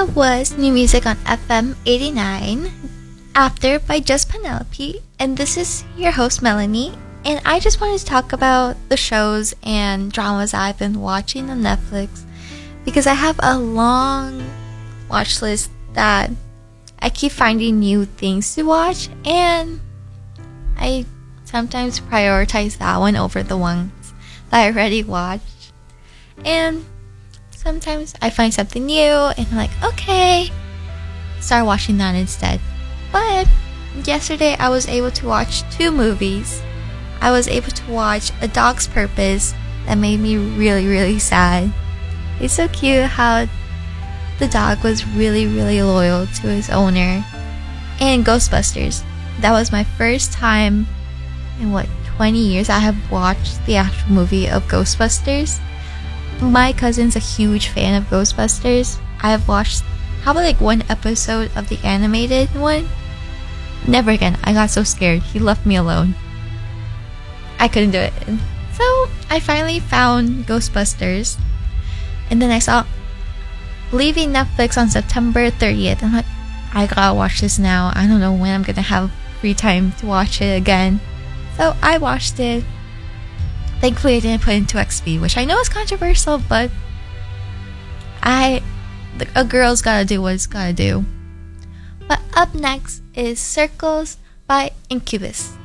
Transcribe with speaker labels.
Speaker 1: was new music on FM 89, After by Just Penelope, and this is your host Melanie, and I just wanted to talk about the shows and dramas I've been watching on Netflix because I have a long watch list that I keep finding new things to watch, and I sometimes prioritize that one over the ones that I already watched. And sometimes I find something new and I'm like, okay, start watching that instead. But yesterday I was able to watch two movies. I was able to watch A Dog's Purpose that made me really, really sad. It's so cute how the dog was really, really loyal to his owner. And Ghostbusters. That was my first time in 20 years I have watched the actual movie of Ghostbusters. My cousin's a huge fan of Ghostbusters. I have watched probably one episode of the animated one. Never again. I got so scared. He left me alone. I couldn't do it. So I finally found Ghostbusters. And then I saw leaving Netflix on September 30th. I'm like, I gotta watch this now. I don't know when I'm gonna have free time to watch it again. So I watched it. Thankfully I didn't put it into XP, which I know is controversial, but a girl's gotta do what it's gotta do. But up next is Circles by Incubus.